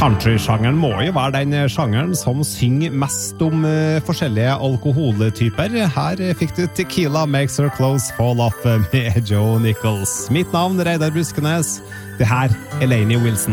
Country-sjangeren må jo være den sjangeren som synger mest om forskjellige alkoholtyper. Her fikk du Tequila Makes Her Clothes Fall Off med Joe Nichols. Mitt navn Reidar Buskenes. Det her er Lainey Wilson.